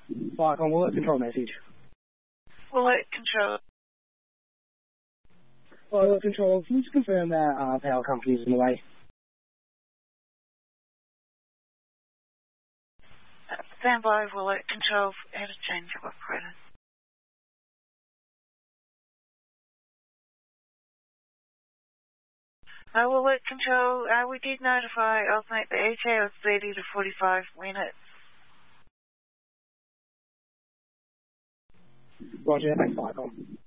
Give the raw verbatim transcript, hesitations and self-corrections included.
Viacom, will it control message? Will it control? Will it control? Can you just confirm that uh, power company's in the way? Uh, stand by, will it control? How to change your operator? Uh, will it control? Uh, we did notify alternate the E T A was thirty to forty-five minutes. Roger, thanks, Viacom.